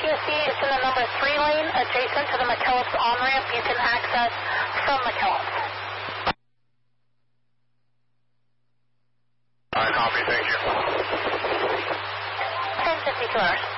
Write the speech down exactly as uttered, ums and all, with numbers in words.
S C is in the number three lane adjacent to the McKellips on-ramp. You can access from McKellips. All right, copy. Thank you. ten fifty-two hours.